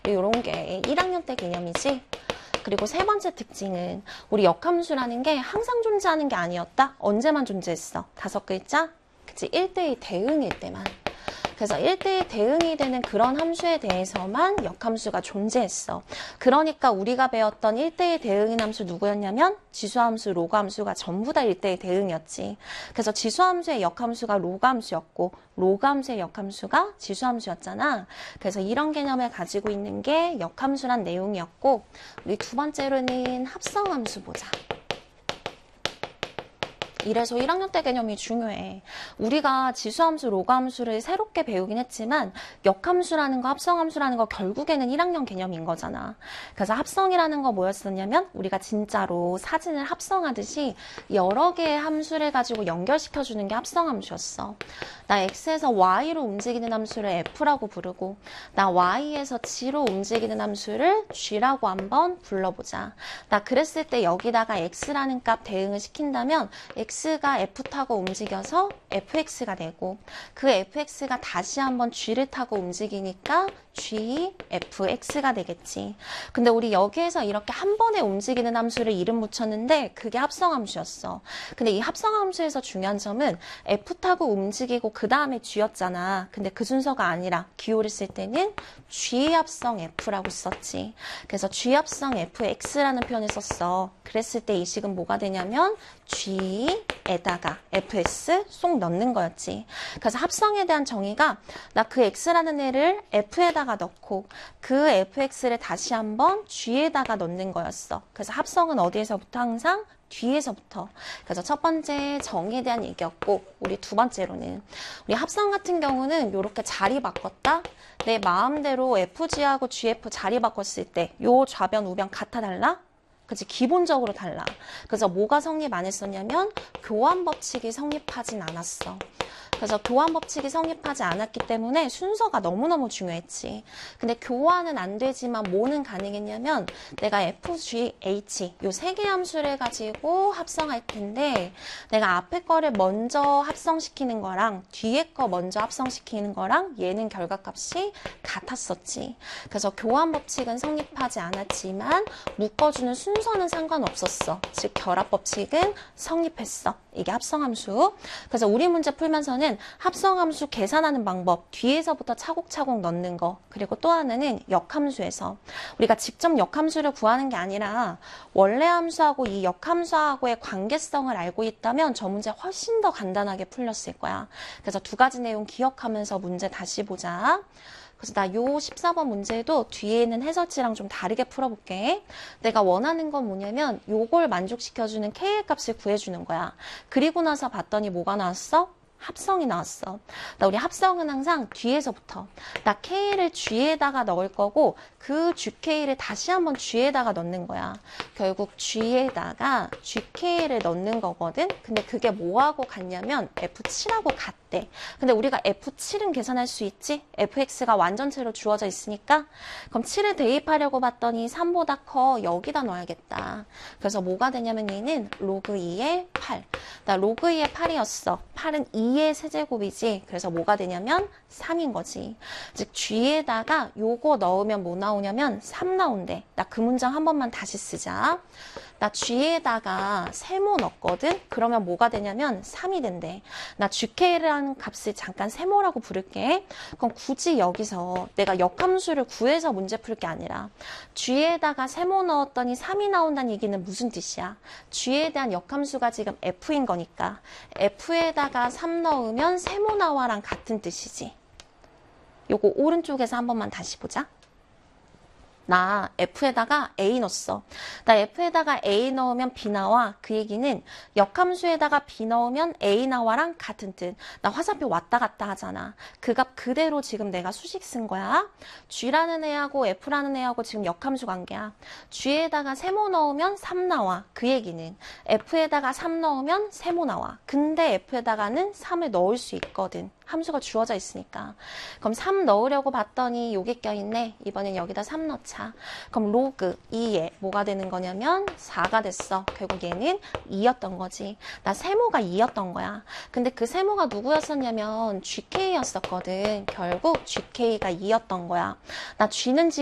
이런 게 1학년 때 개념이지. 그리고 세 번째 특징은 우리 역함수라는 게 항상 존재하는 게 아니었다. 언제만 존재했어? 5글자? 그치? 1대1 대응일 때만. 그래서 1대1 대응이 되는 그런 함수에 대해서만 역함수가 존재했어. 그러니까 우리가 배웠던 1대1 대응인 함수 누구였냐면 지수함수, 로그함수가 전부 다 1대1 대응이었지. 그래서 지수함수의 역함수가 로그함수였고 로그함수의 역함수가 지수함수였잖아. 그래서 이런 개념을 가지고 있는 게 역함수란 내용이었고 우리 두 번째로는 합성함수 보자. 이래서 1학년 때 개념이 중요해. 우리가 지수함수, 로그함수를 새롭게 배우긴 했지만 역함수라는 거, 합성함수라는 거 결국에는 1학년 개념인 거잖아. 그래서 합성이라는 거 뭐였었냐면 우리가 진짜로 사진을 합성하듯이 여러 개의 함수를 가지고 연결시켜주는 게 합성함수였어. 나 X에서 Y로 움직이는 함수를 F라고 부르고 나 Y에서 G로 움직이는 함수를 G라고 한번 불러보자. 나 그랬을 때 여기다가 X라는 값 대응을 시킨다면 X가 F 타고 움직여서 fx가 되고 그 fx가 다시 한번 g를 타고 움직이니까 g, fx가 되겠지. 근데 우리 여기에서 이렇게 한 번에 움직이는 함수를 이름 붙였는데 그게 합성함수였어. 근데 이 합성함수에서 중요한 점은 f 타고 움직이고 그 다음에 g였잖아. 근데 그 순서가 아니라 기호를 쓸 때는 g 합성 f라고 썼지. 그래서 g 합성 fx라는 표현을 썼어. 그랬을 때 이 식은 뭐가 되냐면 g에다가 fx 쏙 넣는 거였지. 그래서 합성에 대한 정의가 나 그 x라는 애를 f에다가 넣고 그 fx를 다시 한번 g에다가 넣는 거였어. 그래서 합성은 어디에서부터 항상 뒤에서부터. 그래서 첫 번째 정의에 대한 얘기였고 우리 두 번째로는 우리 합성 같은 경우는 이렇게 자리 바꿨다. 내 마음대로 fg하고 gf 자리 바꿨을 때 요 좌변 우변 같아 달라? 그치, 기본적으로 달라. 그래서 뭐가 성립 안 했었냐면 교환 법칙이 성립하진 않았어. 그래서 교환 법칙이 성립하지 않았기 때문에 순서가 너무너무 중요했지. 근데 교환은 안 되지만 뭐는 가능했냐면 내가 f, g, h 요 세 개 함수를 가지고 합성할 텐데 내가 앞에 거를 먼저 합성시키는 거랑 뒤에 거 먼저 합성시키는 거랑 얘는 결과값이 같았었지. 그래서 교환 법칙은 성립하지 않았지만 묶어주는 순서는 상관없었어. 즉 결합 법칙은 성립했어. 이게 합성함수. 그래서 우리 문제 풀면서는 합성함수 계산하는 방법, 뒤에서부터 차곡차곡 넣는 거, 그리고 또 하나는 역함수에서 우리가 직접 역함수를 구하는 게 아니라 원래 함수하고 이 역함수하고의 관계성을 알고 있다면 저 문제 훨씬 더 간단하게 풀렸을 거야. 그래서 두 가지 내용 기억하면서 문제 다시 보자. 그래서 나 요 14번 문제도 뒤에 있는 해설지랑 좀 다르게 풀어볼게. 내가 원하는 건 뭐냐면 요걸 만족시켜주는 K의 값을 구해주는 거야. 그리고 나서 봤더니 뭐가 나왔어? 합성이 나왔어. 나 우리 합성은 항상 뒤에서부터. 나 K를 G에다가 넣을 거고 그 GK를 다시 한번 G에다가 넣는 거야. 결국 G에다가 GK를 넣는 거거든. 근데 그게 뭐하고 같냐면 F7하고 같대. 근데 우리가 F7은 계산할 수 있지? fx가 완전체로 주어져 있으니까. 그럼 7을 대입하려고 봤더니 3보다 커. 여기다 넣어야겠다. 그래서 뭐가 되냐면 얘는 로그 2의 8. 나 로그 2의 8이었어. 8은 2의 세제곱이지. 그래서 뭐가 되냐면 3인 거지. 즉 G에다가 요거 넣으면 뭐 나오냐면 3 나온대. 나 그 문장 한 번만 다시 쓰자. 나 G에다가 세모 넣었거든? 그러면 뭐가 되냐면 3이 된대. 나 GK라는 값을 잠깐 세모라고 부를게. 그럼 굳이 여기서 내가 역함수를 구해서 문제 풀 게 아니라 G에다가 세모 넣었더니 3이 나온다는 얘기는 무슨 뜻이야? G에 대한 역함수가 지금 F인 거니까 F에다가 3 넣으면 세모 나와랑 같은 뜻이지. 요거 오른쪽에서 한 번만 다시 보자. 나 F에다가 A 넣었어. 나 F에다가 A 넣으면 B 나와. 그 얘기는 역함수에다가 B 넣으면 A 나와랑 같은 뜻. 나 화살표 왔다 갔다 하잖아. 그 값 그대로 지금 내가 수식 쓴 거야. G라는 애하고 F라는 애하고 지금 역함수 관계야. G에다가 세모 넣으면 3 나와. 그 얘기는 F에다가 3 넣으면 세모 나와. 근데 F에다가는 3을 넣을 수 있거든. 함수가 주어져 있으니까. 그럼 3 넣으려고 봤더니 요게 껴있네. 이번엔 여기다 3 넣자. 그럼 로그 2에 뭐가 되는 거냐면 4가 됐어. 결국 얘는 2였던 거지. 나 세모가 2였던 거야. 근데 그 세모가 누구였었냐면 GK였었거든. 결국 GK가 2였던 거야. 나 G는 지금